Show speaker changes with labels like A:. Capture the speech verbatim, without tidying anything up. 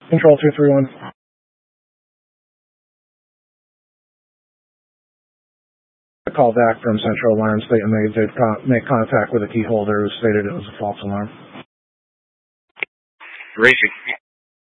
A: Control two three one. A call back from Central Alarm stating they did con- make contact with a key holder who stated it was a false alarm.
B: Racing.